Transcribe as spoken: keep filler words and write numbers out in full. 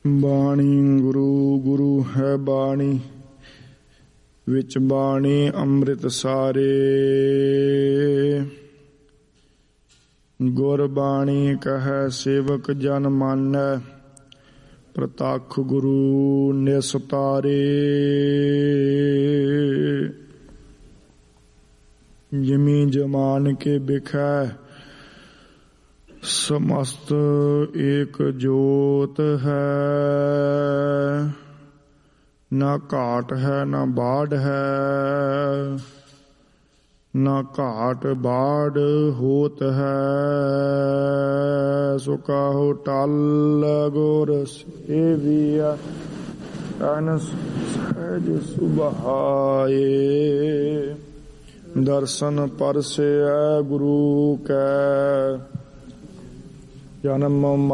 ਬਾਣੀ ਗੁਰੂ ਗੁਰੂ ਹੈ ਬਾਣੀ, ਵਿੱਚ ਬਾਣੀ ਅੰਮ੍ਰਿਤ ਸਾਰੇ। ਗੁਰ ਬਾਣੀ ਕਹੈ ਸੇਵਕ ਜਨ ਮਾਨੈ, ਪ੍ਰਤੱਖ ਗੁਰੂ ਨਿਸਤਾਰੇ। ਜਿਮੀ ਜਮਾਨ ਕੇ ਬਿਖੈ, ਸਮਸਤ ਏਕ ਜੋਤ ਹੈ। ਨਾ ਘਾਟ ਹੈ ਨਾ ਬਾੜ ਹੈ, ਨਾ ਘਾਟ ਬਾੜ ਹੋਤ ਹੈ। ਸੋ ਕਾਹੋ ਟਲ ਗੁਰ ਸੇਵੀਆ, ਤਨ ਸਹਿਜ ਸੁਭਾਏ। ਦਰਸ਼ਨ ਪਰਸੈ ਗੁਰੂ ਕੈ, ਜਨਮ